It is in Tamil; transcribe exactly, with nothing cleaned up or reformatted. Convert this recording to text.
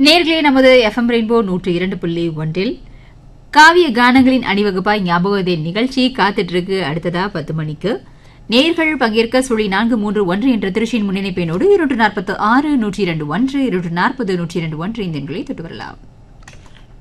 நேர்களே நமது எஃப்எம் ரெயின்போ நூற்று இரண்டு புள்ளி ஒன்றில் காவிய கானங்களின் அணிவகுப்பாய் ஞாபகதே நிகழ்ச்சி காத்துட்டு இருக்கு. அடுத்ததா பத்து மணிக்கு நேர்கள் பங்கேற்க சுழி நான்கு மூன்று ஒன்று என்ற திருச்சியின் முன்னிணைப்பெண்ணோடு இருநூற்று நாற்பத்து ஆறு நூற்றி இரண்டு ஒன்று இருநூற்று நாற்பது நூற்றி இரண்டு ஒன்று இந்த எண்களை தொட்டு வரலாம்.